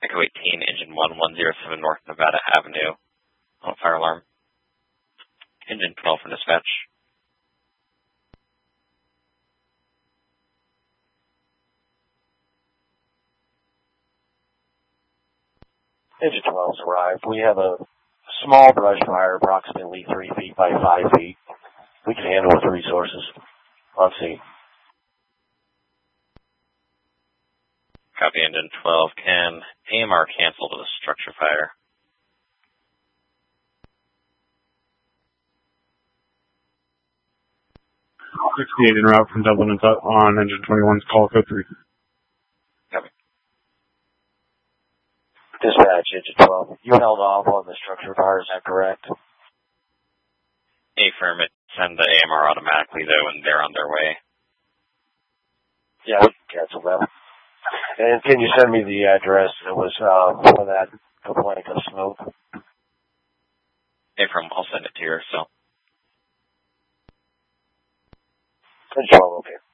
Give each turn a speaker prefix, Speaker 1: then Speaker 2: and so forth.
Speaker 1: Echo 18, Engine 1107 North Nevada Avenue. On a fire alarm. Engine 12 for dispatch.
Speaker 2: Engine 12's arrived. We have a small brush fire, approximately 3 feet by 5 feet. We can handle with the resources on scene.
Speaker 1: Copy, Engine 12. Can AMR cancel to the structure fire?
Speaker 3: En route from Dublin on Engine 21's call code 3.
Speaker 1: Copy.
Speaker 2: Dispatch, Engine 12. You held off on the structure fire, is that correct?
Speaker 1: Affirm it. Send the AMR automatically, though, and they're on their way.
Speaker 2: Yeah, we can cancel them. And can you send me the address that was for that complaint of smoke?
Speaker 1: Affirm, I'll send it to your cell.
Speaker 2: Engine 12, okay.